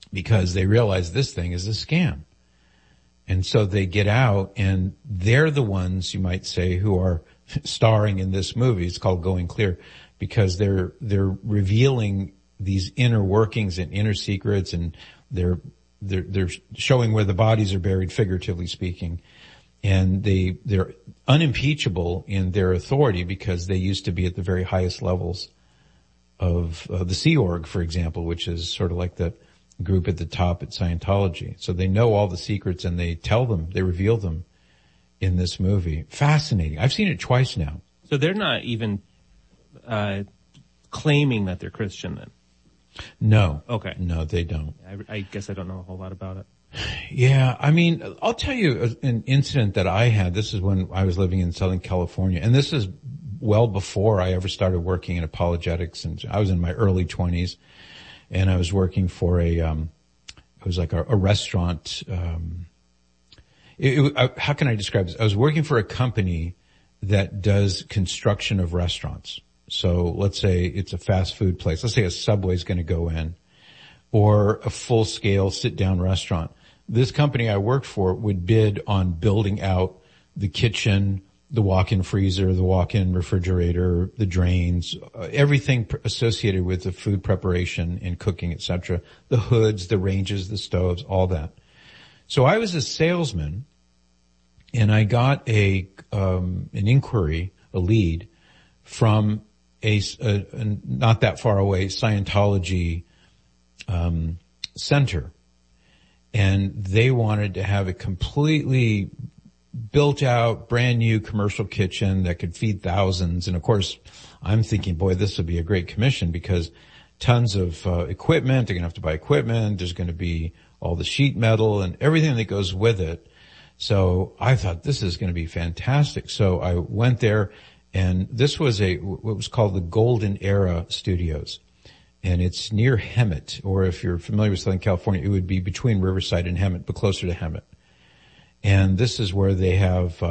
because they realize this thing is a scam. And so they get out, and they're the ones, you might say, who are starring in this movie. It's called Going Clear, because they're revealing these inner workings and inner secrets, and they're showing where the bodies are buried, figuratively speaking. And they're unimpeachable in their authority because they used to be at the very highest levels of the Sea Org, for example, which is sort of like the group at the top at Scientology. So they know all the secrets, and they tell them, they reveal them in this movie. Fascinating. I've seen it twice now. So they're not even claiming that they're Christian then? No. Okay. No, they don't. I guess I don't know a whole lot about it. Yeah, I mean, I'll tell you an incident that I had. This is when I was living in Southern California, and this is well before I ever started working in apologetics, and I was in my early 20s. And I was working for it was like a restaurant. How can I describe this? I was working for a company that does construction of restaurants. So let's say it's a fast food place. Let's say a Subway's going to go in, or a full-scale sit-down restaurant. This company I worked for would bid on building out the kitchen, the walk-in freezer, the walk-in refrigerator, the drains, everything associated with the food preparation and cooking, etc. The hoods, the ranges, the stoves, all that. So I was a salesman, and I got an inquiry, a lead, from a not that far away Scientology center, and they wanted to have a completely built out, brand new commercial kitchen that could feed thousands. And of course, I'm thinking, boy, this would be a great commission, because tons of equipment. They're going to have to buy equipment. There's going to be all the sheet metal and everything that goes with it. So I thought, this is going to be fantastic. So I went there, and this was what was called the Golden Era Studios. And it's near Hemet, or if you're familiar with Southern California, it would be between Riverside and Hemet, but closer to Hemet. And this is where they have,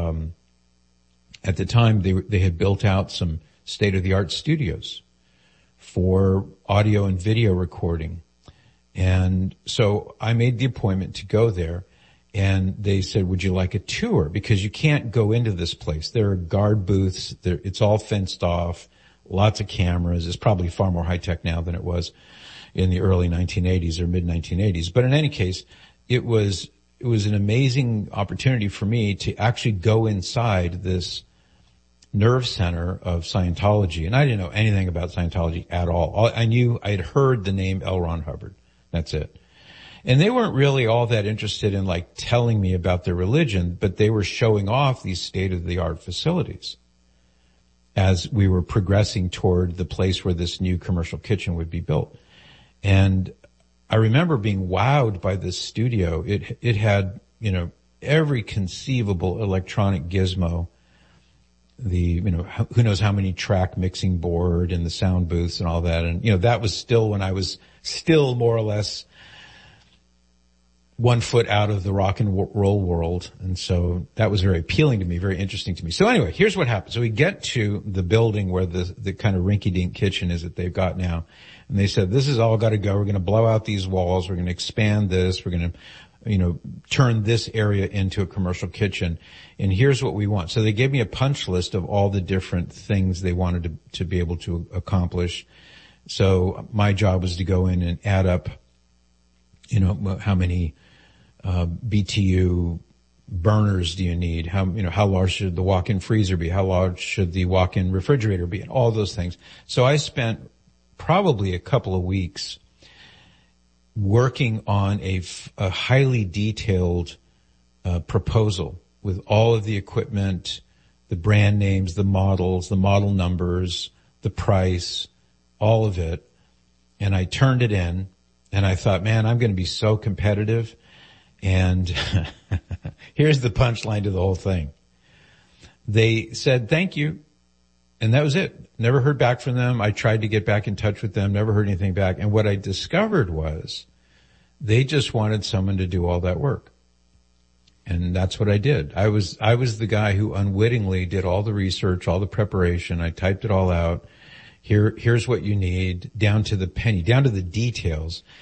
at the time, they had built out some state-of-the-art studios for audio and video recording. And so I made the appointment to go there, and they said, would you like a tour? Because you can't go into this place. There are guard booths. It's all fenced off, lots of cameras. It's probably far more high-tech now than it was in the early 1980s or mid-1980s. But in any case, it was an amazing opportunity for me to actually go inside this nerve center of Scientology. And I didn't know anything about Scientology at all. I had heard the name L. Ron Hubbard. That's it. And they weren't really all that interested in like telling me about their religion, but they were showing off these state-of-the-art facilities as we were progressing toward the place where this new commercial kitchen would be built. And I remember being wowed by this studio. It had, every conceivable electronic gizmo, who knows how many track mixing board and the sound booths and all that. And, that was still when I was still more or less 1 foot out of the rock and roll world. And so that was very appealing to me, very interesting to me. So anyway, here's what happened. So we get to the building where the kind of rinky-dink kitchen is that they've got now. And they said, this has all got to go. We're going to blow out these walls. We're going to expand this. We're going to, turn this area into a commercial kitchen. And here's what we want. So they gave me a punch list of all the different things they wanted to be able to accomplish. So my job was to go in and add up, how many BTU burners do you need? How large should the walk-in freezer be? How large should the walk-in refrigerator be? And all those things. So I spent probably a couple of weeks working on a highly detailed proposal with all of the equipment, the brand names, the models, the model numbers, the price, all of it. And I turned it in, and I thought, man, I'm going to be so competitive. And here's the punchline to the whole thing. They said, thank you. And that was it. Never heard back from them. I tried to get back in touch with them, never heard anything back. And what I discovered was they just wanted someone to do all that work. And that's what I did. I was the guy who unwittingly did all the research, all the preparation. I typed it all out. Here's what you need, down to the penny, down to the details.